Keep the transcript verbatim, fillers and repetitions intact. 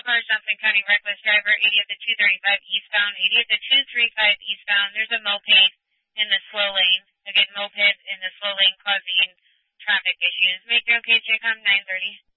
cars, Johnson County, reckless driver, eighty of the two thirty-five eastbound, eighty of the two thirty-five eastbound. There's a moped in the slow lane. Again, moped in the slow lane causing traffic issues. Make your okay, J COM nine thirty.